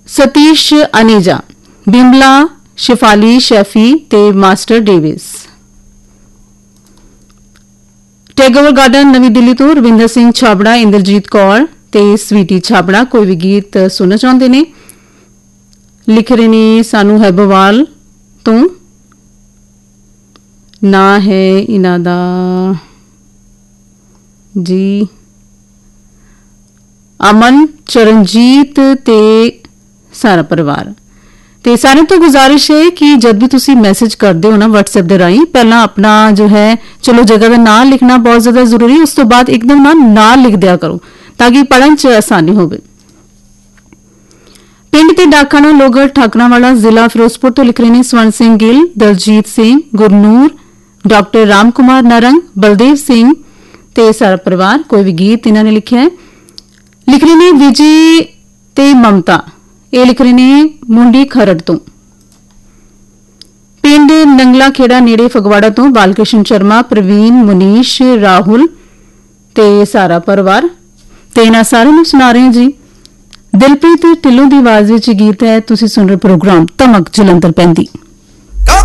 Satish Aneja, Bimla Shifali Chaffee ते master Davis. Tagore garden नवी दिल्ली तो रविंदर सिंह छाबड़ा, इंद्रजीत कौर ते स्वीटी छाबड़ा कोई भी गीत सुनना चाहते ने। लिख रहे ने सानू हैबोवाल तो ना है इन्हां दा जी अमन, चरणजीत ते सारा परिवार। ते सारे तो गुजारिश है कि जब भी तुसी मैसेज करते हो ना व्हाट्सएप दे राही पहला अपना जो है चलो जगह का नाम लिखना बहुत ज्यादा जरूरी, उस तो बाद एकदम ना नाम लिख दिया करो ताकि पढ़न च आसानी होवे। पिंड ते डाकखाना लोगड़ ठाकरावाला जिला फिरोजपुर तो लिख रहे ने स्वर्ण सिंह गिल, दलजीत सिंह, गुरनूर, डॉक्टर राम कुमार नारंग, बलदेव सिंह ते सारा परिवार कोई भी गीत इन्होंने लिखा है। लिख रहे ने विजय ते ममता, ये लिख रहे ने मुंडी खरड़ तो। पिंड नंगला खेड़ा नेड़े फगवाड़ा तो बालकृष्ण शर्मा, प्रवीण, मुनीश, राहुल ते सारा परिवार ते इन्हां सारे नूं सुना रहे हैं जी। दिलप्रीत ढिल्लों की आवाज विच गीत है, तुसीं सुन रहे प्रोग्राम तमक जलंधर पैंदी।